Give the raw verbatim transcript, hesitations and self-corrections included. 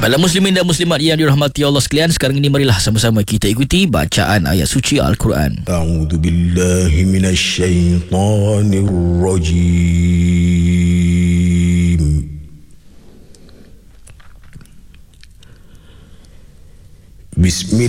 Baiklah muslimin dan muslimat yang dirahmati Allah sekalian, sekarang ini marilah sama-sama kita ikuti bacaan ayat suci Al-Quran. A'udzu billahi minasy syaithanir rajim. Bismillah